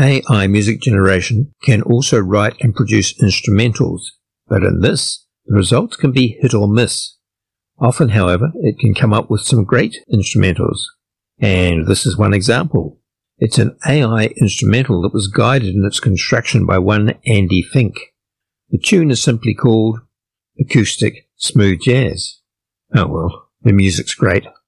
AI music generation can also write and produce instrumentals, but in this, the results can be hit or miss. Often, however, it can come up with some great instrumentals. And this is one example. It's an AI instrumental that was guided in its construction by one Andy Fink. The tune is simply called Acoustic Smooth Jazz. Oh well, the music's great.